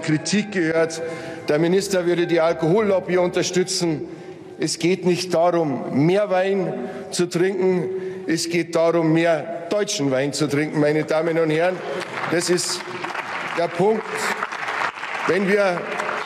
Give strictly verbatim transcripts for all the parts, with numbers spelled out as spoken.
Kritik gehört, der Minister würde die Alkohollobby unterstützen. Es geht nicht darum, mehr Wein zu trinken. Es geht darum, mehr deutschen Wein zu trinken, meine Damen und Herren. Das ist der Punkt. Wenn wir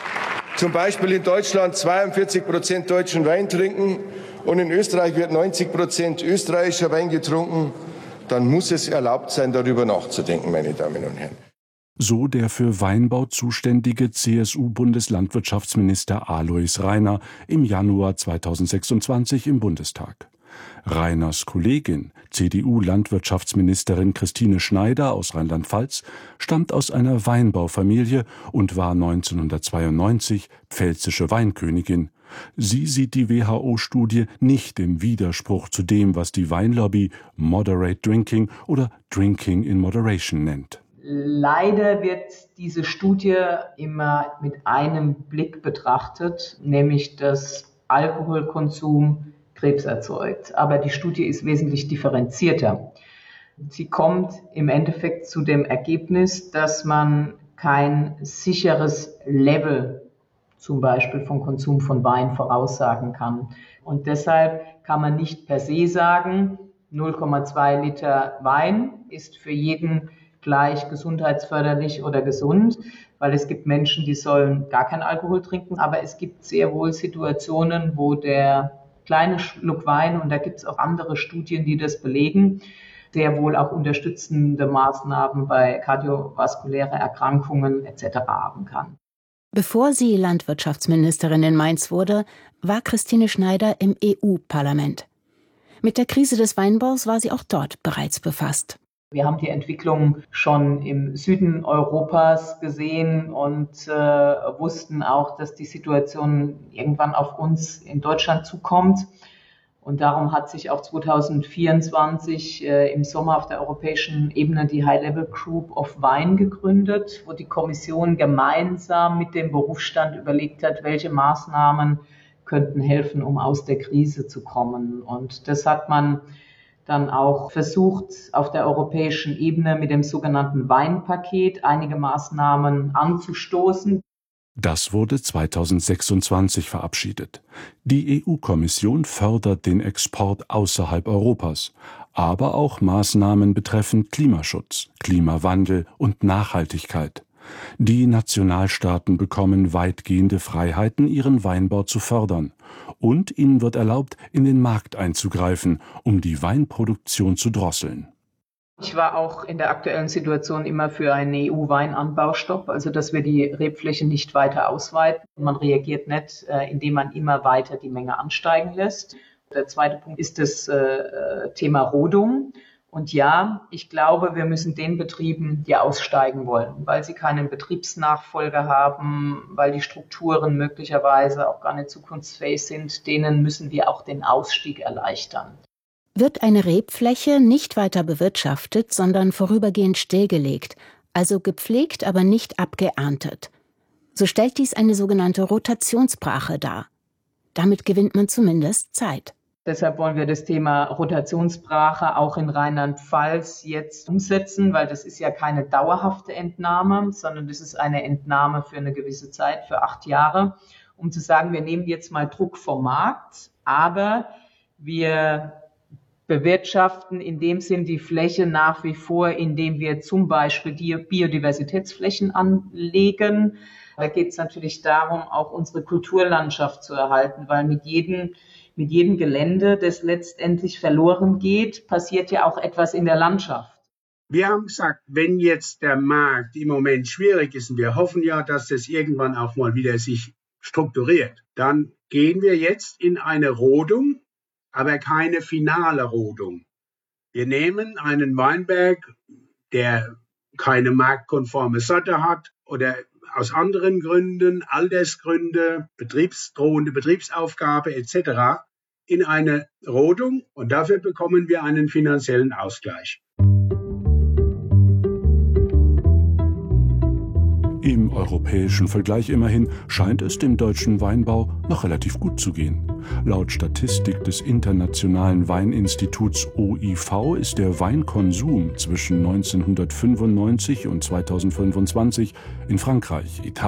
zum Beispiel in Deutschland zweiundvierzig Prozent deutschen Wein trinken und in Österreich wird neunzig Prozent österreichischer Wein getrunken, dann muss es erlaubt sein, darüber nachzudenken, meine Damen und Herren. So der für Weinbau zuständige C S U-Bundeslandwirtschaftsminister Alois Rainer im Januar zweitausendsechsundzwanzig im Bundestag. Rainers Kollegin, C D U-Landwirtschaftsministerin Christine Schneider aus Rheinland-Pfalz, stammt aus einer Weinbaufamilie und war neunzehnhundertzweiundneunzig pfälzische Weinkönigin. Sie sieht die W H O-Studie nicht im Widerspruch zu dem, was die Weinlobby Moderate Drinking oder Drinking in Moderation nennt. Leider wird diese Studie immer mit einem Blick betrachtet, nämlich dass Alkoholkonsum Krebs erzeugt. Aber die Studie ist wesentlich differenzierter. Sie kommt im Endeffekt zu dem Ergebnis, dass man kein sicheres Level zum Beispiel vom Konsum von Wein voraussagen kann. Und deshalb kann man nicht per se sagen, null Komma zwei Liter Wein ist für jeden gleich gesundheitsförderlich oder gesund, weil es gibt Menschen, die sollen gar keinen Alkohol trinken, aber es gibt sehr wohl Situationen, wo der kleine Schluck Wein, und da gibt es auch andere Studien, die das belegen, sehr wohl auch unterstützende Maßnahmen bei kardiovaskulären Erkrankungen et cetera haben kann. Bevor sie Landwirtschaftsministerin in Mainz wurde, war Christine Schneider im E U-Parlament. Mit der Krise des Weinbaus war sie auch dort bereits befasst. Wir haben die Entwicklung schon im Süden Europas gesehen und äh, wussten auch, dass die Situation irgendwann auf uns in Deutschland zukommt. Und darum hat sich auch zweitausendvierundzwanzig äh, im Sommer auf der europäischen Ebene die High-Level Group of Wine gegründet, wo die Kommission gemeinsam mit dem Berufsstand überlegt hat, welche Maßnahmen könnten helfen, um aus der Krise zu kommen. Und das hat man dann auch versucht, auf der europäischen Ebene mit dem sogenannten Weinpaket einige Maßnahmen anzustoßen. Das wurde zweitausendsechsundzwanzig verabschiedet. Die E U-Kommission fördert den Export außerhalb Europas, aber auch Maßnahmen betreffend Klimaschutz, Klimawandel und Nachhaltigkeit. Die Nationalstaaten bekommen weitgehende Freiheiten, ihren Weinbau zu fördern. Und ihnen wird erlaubt, in den Markt einzugreifen, um die Weinproduktion zu drosseln. Ich war auch in der aktuellen Situation immer für einen E U-Weinanbaustopp, also dass wir die Rebfläche nicht weiter ausweiten. Man reagiert nicht, indem man immer weiter die Menge ansteigen lässt. Der zweite Punkt ist das Thema Rodung. Und ja, ich glaube, wir müssen den Betrieben, die aussteigen wollen, weil sie keinen Betriebsnachfolger haben, weil die Strukturen möglicherweise auch gar nicht zukunftsfähig sind, denen müssen wir auch den Ausstieg erleichtern. Wird eine Rebfläche nicht weiter bewirtschaftet, sondern vorübergehend stillgelegt, also gepflegt, aber nicht abgeerntet, so stellt dies eine sogenannte Rotationsbrache dar. Damit gewinnt man zumindest Zeit. Deshalb wollen wir das Thema Rotationsbrache auch in Rheinland-Pfalz jetzt umsetzen, weil das ist ja keine dauerhafte Entnahme, sondern das ist eine Entnahme für eine gewisse Zeit, für acht Jahre, um zu sagen, wir nehmen jetzt mal Druck vom Markt, aber wir bewirtschaften in dem Sinn die Fläche nach wie vor, indem wir zum Beispiel die Biodiversitätsflächen anlegen. Da geht es natürlich darum, auch unsere Kulturlandschaft zu erhalten, weil mit jedem Mit jedem Gelände, das letztendlich verloren geht, passiert ja auch etwas in der Landschaft. Wir haben gesagt, wenn jetzt der Markt im Moment schwierig ist, und wir hoffen ja, dass das irgendwann auch mal wieder sich strukturiert, dann gehen wir jetzt in eine Rodung, aber keine finale Rodung. Wir nehmen einen Weinberg, der keine marktkonforme Sorte hat oder aus anderen Gründen, Altersgründe, betriebsdrohende Betriebsaufgabe et cetera in eine Rodung, und dafür bekommen wir einen finanziellen Ausgleich. Im europäischen Vergleich immerhin scheint es dem deutschen Weinbau noch relativ gut zu gehen. Laut Statistik des Internationalen Weininstituts O I V ist der Weinkonsum zwischen neunzehnhundertfünfundneunzig und zweitausendfünfundzwanzig in Frankreich, Italien,